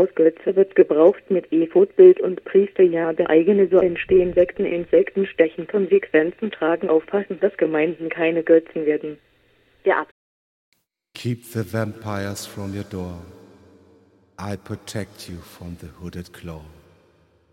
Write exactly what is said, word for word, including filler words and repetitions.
aus Götze wird gebraucht mit Ephod-Bild und Priesterjade. Eigene so entstehen Sekten, Insekten stechen, Konsequenzen tragen. Aufpassen, dass Gemeinden keine Götzen werden. Der Ab Keep the vampires from your door. I protect you from the hooded claw.